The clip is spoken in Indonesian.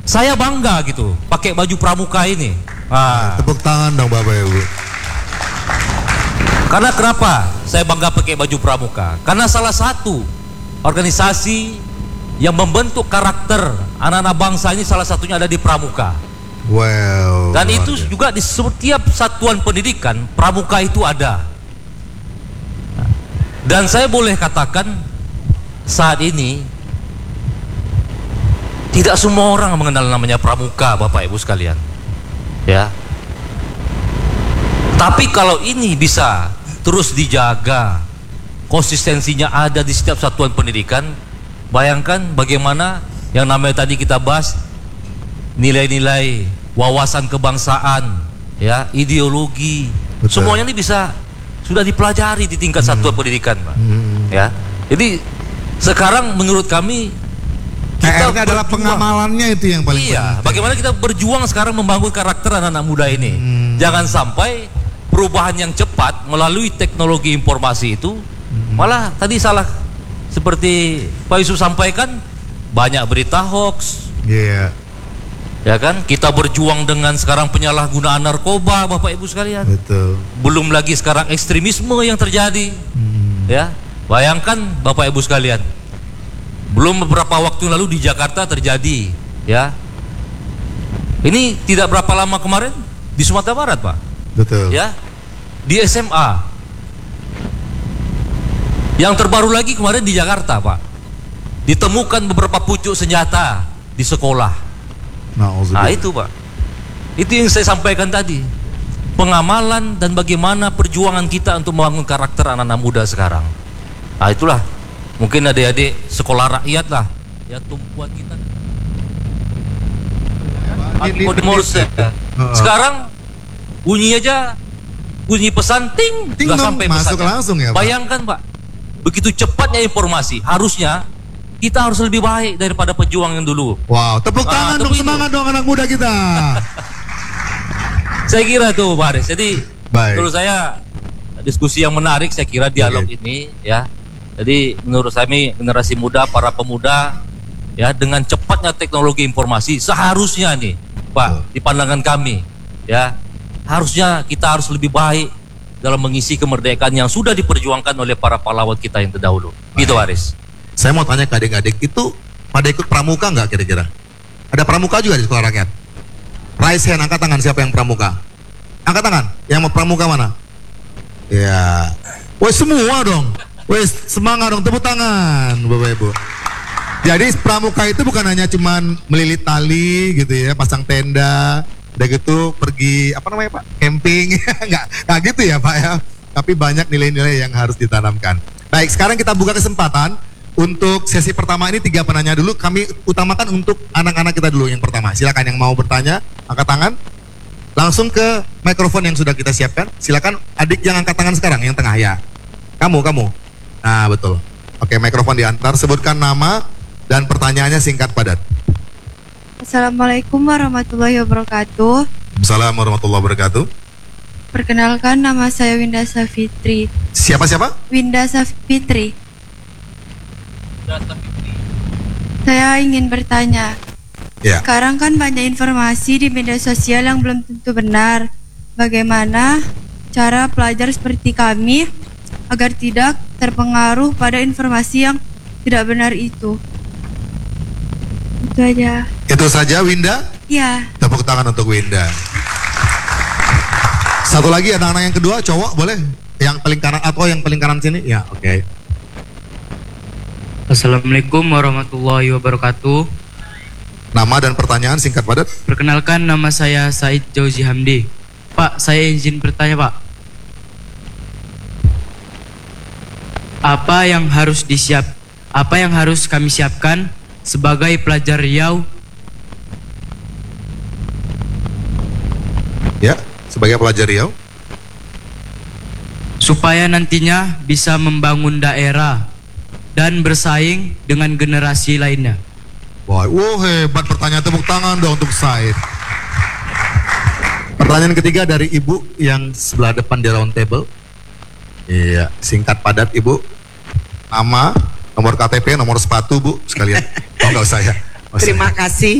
saya bangga gitu pakai baju pramuka ini. Tepuk tangan dong Bapak Ibu. Karena kenapa saya bangga pakai baju pramuka? Karena salah satu organisasi yang membentuk karakter anak-anak bangsa ini salah satunya ada di pramuka. Wow. Dan itu juga di setiap satuan pendidikan pramuka itu ada. Dan saya boleh katakan saat ini tidak semua orang mengenal namanya pramuka, Bapak Ibu sekalian. Ya. Tapi kalau ini bisa terus dijaga, konsistensinya ada di setiap satuan pendidikan, bayangkan bagaimana yang namanya tadi kita bahas nilai-nilai, wawasan kebangsaan, ya, ideologi. Betul. Semuanya ini bisa sudah dipelajari di tingkat satuan pendidikan, Pak. Ya. Jadi sekarang menurut kami kita adalah pengamalannya itu yang paling penting. Bagaimana kita berjuang sekarang membangun karakter anak-anak muda ini. Jangan sampai perubahan yang cepat melalui teknologi informasi itu malah tadi salah seperti Pak Yusuf sampaikan, banyak berita hoax. Iya. Ya kan, kita berjuang dengan sekarang penyalahgunaan narkoba, Bapak Ibu sekalian. Betul. Belum lagi sekarang ekstremisme yang terjadi. Ya, bayangkan Bapak Ibu sekalian. Belum beberapa waktu lalu di Jakarta terjadi, ya. Ini tidak berapa lama kemarin di Sumatera Barat, Pak. Betul. Ya, di SMA. Yang terbaru lagi kemarin di Jakarta, Pak. Ditemukan beberapa pucuk senjata di sekolah. Nah itu, Pak. Itu yang saya sampaikan tadi. Pengamalan dan bagaimana perjuangan kita untuk membangun karakter anak-anak muda sekarang. Nah itulah. Mungkin adik-adik sekolah rakyat lah, ya, tumpuan kita. Sekarang bunyi aja, bunyi pesan ting, sudah sampai masuk langsung ya, Pak. Bayangkan, Pak, begitu cepatnya informasi. Harusnya kita harus lebih baik daripada pejuang yang dulu. Wow, tepuk tangan dong, semangat dong anak muda kita. Saya kira tuh, Pak Aris. Jadi menurut saya diskusi yang menarik, saya kira dialog ini, ya. Jadi menurut saya generasi muda, para pemuda, ya, dengan cepatnya teknologi informasi seharusnya nih, Pak, di pandangan kami, ya, harusnya kita harus lebih baik dalam mengisi kemerdekaan yang sudah diperjuangkan oleh para pahlawan kita yang terdahulu. Gitu, Aris. Saya mau tanya ke adik-adik itu pada ikut pramuka nggak kira-kira? Ada pramuka juga di sekolah rakyat? Raise hand, angkat tangan siapa yang pramuka? Angkat tangan. Yang mau pramuka mana? Ya, woi semua dong. Wes, semangat dong, tepuk tangan Bapak Ibu. Jadi pramuka itu bukan hanya cuman melilit tali gitu ya, pasang tenda, udah gitu pergi apa namanya Pak? Camping. Nggak gitu ya Pak ya. Tapi banyak nilai-nilai yang harus ditanamkan. Baik, sekarang kita buka kesempatan untuk sesi pertama ini 3 penanya dulu. Kami utamakan untuk anak-anak kita dulu yang pertama. Silakan yang mau bertanya, angkat tangan. Langsung ke mikrofon yang sudah kita siapkan. Silakan adik yang angkat tangan sekarang, yang tengah ya. Kamu. Nah betul. Oke, mikrofon diantar. Sebutkan nama dan pertanyaannya singkat padat. Assalamualaikum warahmatullahi wabarakatuh. Assalamualaikum warahmatullahi wabarakatuh. Perkenalkan, nama saya Winda Safitri. Siapa? Winda Safitri. Saya ingin bertanya. Ya. Sekarang kan banyak informasi di media sosial yang belum tentu benar. Bagaimana cara pelajar seperti kami agar tidak terpengaruh pada informasi yang tidak benar itu? Itu aja. Itu saja Winda? Ya. Tepuk tangan untuk Winda. Satu lagi anak-anak yang kedua, cowok boleh? Yang paling kanan atau yang paling kanan sini? Ya, oke. Assalamualaikum warahmatullahi wabarakatuh. Nama dan pertanyaan singkat padat. Perkenalkan, nama saya Said Jauzi Hamdi. Pak, saya izin bertanya, Pak. Apa yang harus kami siapkan sebagai pelajar Riau? Ya, sebagai pelajar Riau. Supaya nantinya bisa membangun daerah dan bersaing dengan generasi lainnya. Wah, hebat pertanyaan, tepuk tangan dong untuk Said. Pertanyaan ketiga dari Ibu yang sebelah depan di round table. Iya, singkat padat Ibu. Nama, nomor KTP, nomor sepatu Bu, sekalian. Oh, nggak usah ya. Terima kasih.